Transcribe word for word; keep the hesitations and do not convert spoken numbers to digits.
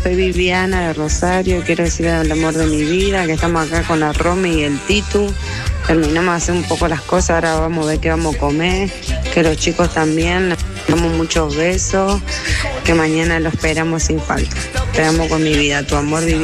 soy Viviana de Rosario. Quiero decirle al amor de mi vida que estamos acá con la Romy y el Titu. Terminamos de hacer un poco las cosas, ahora vamos a ver qué vamos a comer. Que los chicos también, les damos muchos besos. Que mañana lo esperamos sin falta. Te amo con mi vida, tu amor, Viviana.